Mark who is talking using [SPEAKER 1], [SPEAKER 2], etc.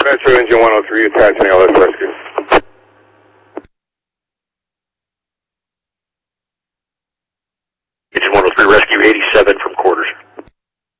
[SPEAKER 1] Metro Engine 103, attaching LS Rescue.
[SPEAKER 2] Engine 103 Rescue 87